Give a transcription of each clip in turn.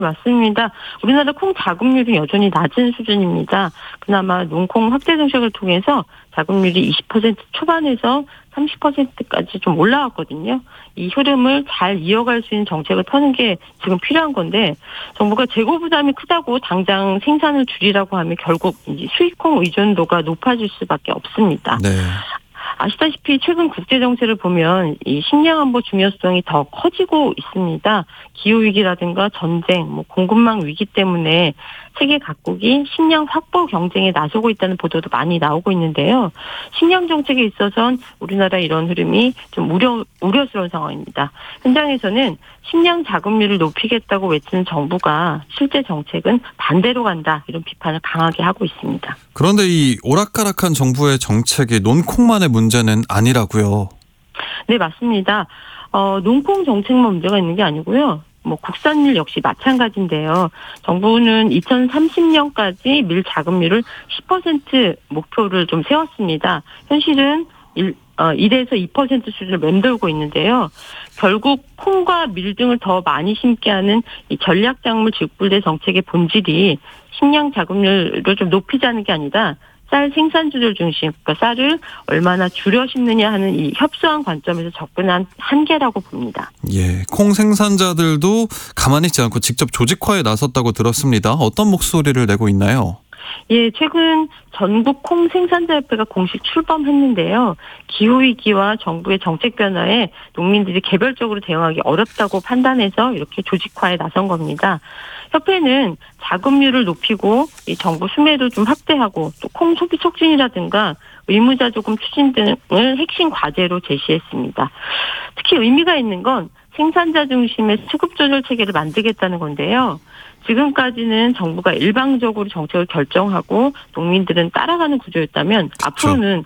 맞습니다. 우리나라 콩 자급률이 여전히 낮은 수준입니다. 그나마 농콩 확대 정책을 통해서 자급률이 20% 초반에서 30%까지 좀 올라왔거든요. 이 흐름을 잘 이어갈 수 있는 정책을 펴는 게 지금 필요한 건데, 정부가 재고 부담이 크다고 당장 생산을 줄이라고 하면 결국 이제 수입콩 의존도가 높아질 수밖에 없습니다. 네. 아시다시피 최근 국제 정세를 보면 이 식량 안보 중요성이 더 커지고 있습니다. 기후 위기라든가 전쟁, 공급망 위기 때문에 세계 각국이 식량 확보 경쟁에 나서고 있다는 보도도 많이 나오고 있는데요. 식량 정책에 있어서는 우리나라 이런 흐름이 좀 우려스러운 상황입니다. 현장에서는 식량 자급률을 높이겠다고 외치는 정부가 실제 정책은 반대로 간다, 이런 비판을 강하게 하고 있습니다. 그런데 이 오락가락한 정부의 정책이 논콩만의 문제는 아니라고요. 네, 맞습니다. 농콩 정책만 문제가 있는 게 아니고요. 국산밀 역시 마찬가지인데요. 정부는 2030년까지 밀 자급률을 10% 목표를 좀 세웠습니다. 현실은 1에서 2% 수준을 맴돌고 있는데요. 결국 콩과 밀 등을 더 많이 심게 하는 이 전략작물 직불대 정책의 본질이 식량 자급률을 좀 높이자는 게 아니라 쌀 생산주들 중심, 그러니까 쌀을 얼마나 줄여 심느냐 하는 이 협소한 관점에서 접근한 한계라고 봅니다. 예, 콩 생산자들도 가만히 있지 않고 직접 조직화에 나섰다고 들었습니다. 어떤 목소리를 내고 있나요? 예, 최근 전국 콩 생산자협회가 공식 출범했는데요. 기후위기와 정부의 정책 변화에 농민들이 개별적으로 대응하기 어렵다고 판단해서 이렇게 조직화에 나선 겁니다. 협회는 자급률을 높이고 이 정부 수매도 좀 확대하고 또 콩 소비 촉진이라든가 의무자 조금 추진 등을 핵심 과제로 제시했습니다. 특히 의미가 있는 건 생산자 중심의 수급 조절 체계를 만들겠다는 건데요. 지금까지는 정부가 일방적으로 정책을 결정하고 농민들은 따라가는 구조였다면, 앞으로는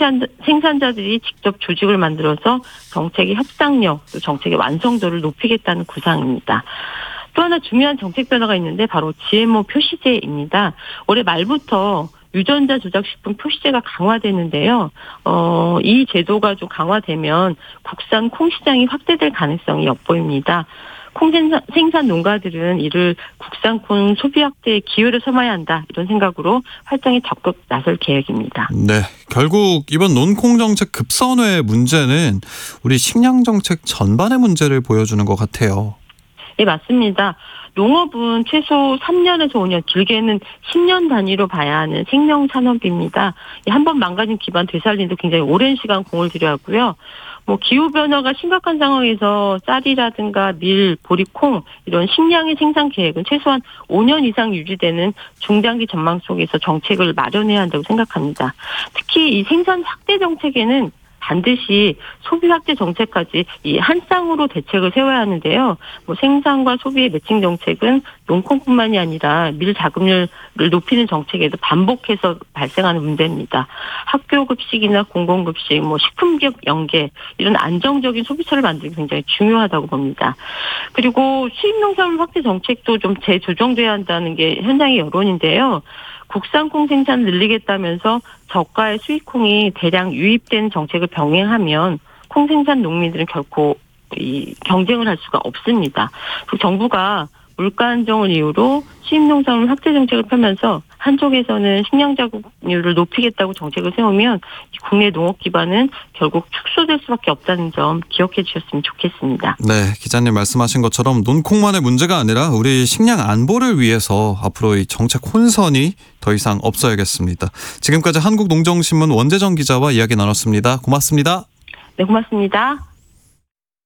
생산자들이 직접 조직을 만들어서 정책의 협상력, 또 정책의 완성도를 높이겠다는 구상입니다. 또 하나 중요한 정책 변화가 있는데 바로 GMO 표시제입니다. 올해 말부터 유전자 조작식품 표시제가 강화되는데요. 이 제도가 좀 강화되면 국산 콩 시장이 확대될 가능성이 엿보입니다. 콩 생산 농가들은 이를 국산 콩 소비 확대에 기회를 삼아야 한다, 이런 생각으로 활동에 적극 나설 계획입니다. 네, 결국 이번 논콩 정책 급선회의 문제는 우리 식량 정책 전반의 문제를 보여주는 것 같아요. 네, 맞습니다. 농업은 최소 3년에서 5년, 길게는 10년 단위로 봐야 하는 생명 산업입니다. 한번 망가진 기반 되살리는데 굉장히 오랜 시간 공을 들여야 하고요. 기후변화가 심각한 상황에서 쌀이라든가 밀, 보리, 콩 이런 식량의 생산 계획은 최소한 5년 이상 유지되는 중장기 전망 속에서 정책을 마련해야 한다고 생각합니다. 특히 이 생산 확대 정책에는 반드시 소비 확대 정책까지 이 한 쌍으로 대책을 세워야 하는데요. 생산과 소비의 매칭 정책은 농콩뿐만이 아니라 밀 자급률을 높이는 정책에도 반복해서 발생하는 문제입니다. 학교 급식이나 공공급식, 식품기업 연계, 이런 안정적인 소비처를 만들기 굉장히 중요하다고 봅니다. 그리고 수입농산물 확대 정책도 좀 재조정돼야 한다는 게 현장의 여론인데요. 국산 콩 생산을 늘리겠다면서 저가의 수입콩이 대량 유입되는 정책을 병행하면 콩 생산 농민들은 결코 이 경쟁을 할 수가 없습니다. 정부가 물가 안정을 이유로 수입농산물 확대 정책을 펴면서 한쪽에서는 식량 자급률을 높이겠다고 정책을 세우면 국내 농업 기반은 결국 축소될 수밖에 없다는 점 기억해 주셨으면 좋겠습니다. 네, 기자님 말씀하신 것처럼 논콩만의 문제가 아니라 우리 식량 안보를 위해서 앞으로 이 정책 혼선이 더 이상 없어야겠습니다. 지금까지 한국농정신문 원재정 기자와 이야기 나눴습니다. 고맙습니다. 네, 고맙습니다.